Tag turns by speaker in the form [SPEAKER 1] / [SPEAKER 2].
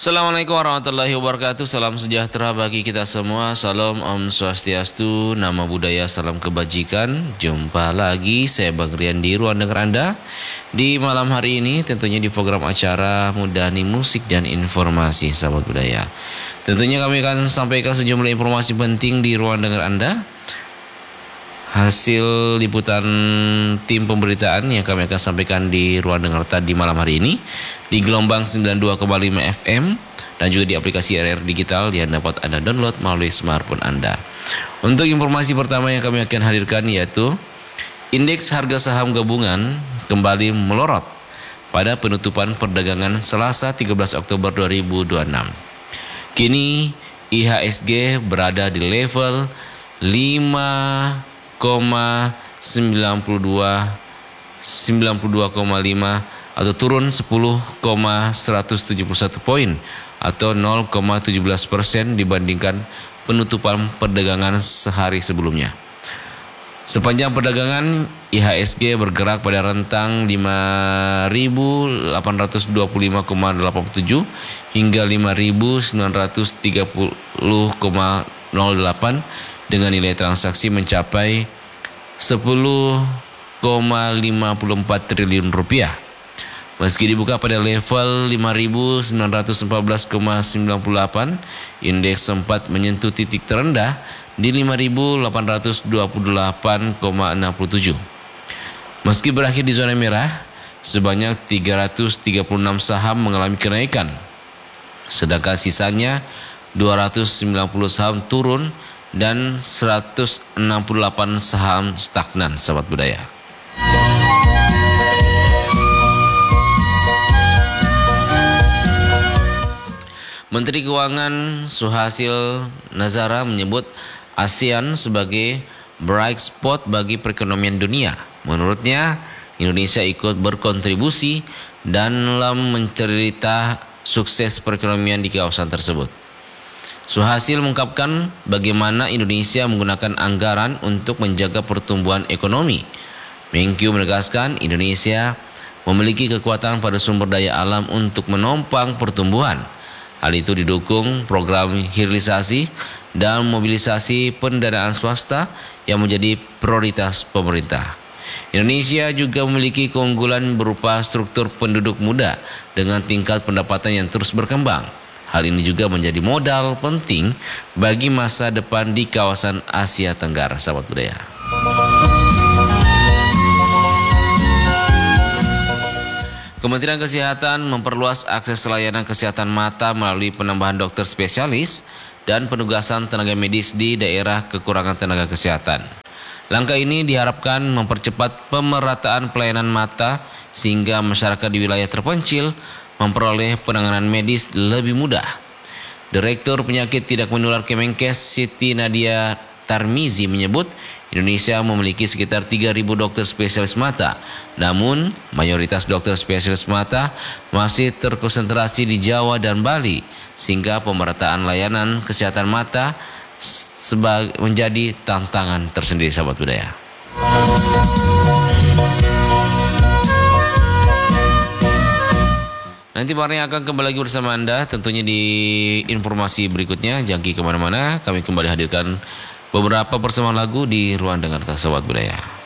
[SPEAKER 1] Assalamualaikum warahmatullahi wabarakatuh. Salam sejahtera bagi kita semua. Salam Om Swastiastu, Nama Budaya, Salam Kebajikan. Jumpa lagi saya Bang Rian di ruang dengar Anda di malam hari ini, tentunya di program acara Mudahani Musik dan Informasi, sahabat budaya. Tentunya kami akan sampaikan sejumlah informasi penting di ruang dengar Anda, hasil liputan tim pemberitaan yang kami akan sampaikan di ruang dengar tadi malam hari ini di gelombang 92,5 FM dan juga di aplikasi RR Digital yang dapat Anda download melalui smartphone Anda. Untuk informasi pertama yang kami akan hadirkan yaitu indeks harga saham gabungan kembali melorot pada penutupan perdagangan Selasa 13 Oktober 2026. Kini IHSG berada di level 5,92,5 atau turun 10,171 poin atau 0,17% dibandingkan penutupan perdagangan sehari sebelumnya. Sepanjang perdagangan IHSG bergerak pada rentang 5.825,87 hingga 5.930,08 dengan nilai transaksi mencapai 10,54 triliun rupiah. Meski dibuka pada level 5.914,98, indeks sempat menyentuh titik terendah di 5.828,67. Meski berakhir di zona merah, sebanyak 336 saham mengalami kenaikan, sedangkan sisanya 290 saham turun dan 168 saham stagnan, sahabat budaya. Menteri Keuangan Suhasil Nazara menyebut ASEAN sebagai bright spot bagi perekonomian dunia. Menurutnya, Indonesia ikut berkontribusi dalam mencerita sukses perekonomian di kawasan tersebut. Suhasil mengungkapkan bagaimana Indonesia menggunakan anggaran untuk menjaga pertumbuhan ekonomi. Menkyu menegaskan Indonesia memiliki kekuatan pada sumber daya alam untuk menopang pertumbuhan. Hal itu didukung program hilirisasi dan mobilisasi pendanaan swasta yang menjadi prioritas pemerintah. Indonesia juga memiliki keunggulan berupa struktur penduduk muda dengan tingkat pendapatan yang terus berkembang. Hal ini juga menjadi modal penting bagi masa depan di kawasan Asia Tenggara, sahabat budaya. Kementerian Kesehatan memperluas akses layanan kesehatan mata melalui penambahan dokter spesialis dan penugasan tenaga medis di daerah kekurangan tenaga kesehatan. Langkah ini diharapkan mempercepat pemerataan pelayanan mata sehingga masyarakat di wilayah terpencil memperoleh penanganan medis lebih mudah. Direktur Penyakit Tidak Menular Kemenkes Siti Nadia Tarmizi menyebut Indonesia memiliki sekitar 3.000 dokter spesialis mata. Namun, mayoritas dokter spesialis mata masih terkonsentrasi di Jawa dan Bali, sehingga pemerataan layanan kesehatan mata menjadi tantangan tersendiri, sahabat budaya. Nanti Pak Arya akan kembali lagi bersama Anda tentunya di informasi berikutnya. Jangan kemana-mana, kami kembali hadirkan beberapa persembahan lagu di ruang dengar sahabat budaya.